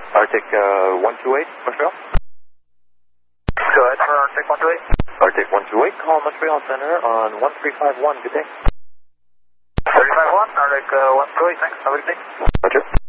Arctic 128, Montreal. Go ahead for Arctic 128. Arctic 128, call Montreal Center on 1351, good day. 351, Arctic 128, thanks, have a good day. Roger.